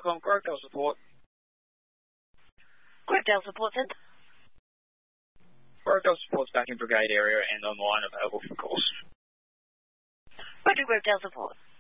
Falcon, Grovedale support. Grovedale support centre. Grovedale support's back in brigade area and online available for course. Roger, Grovedale support.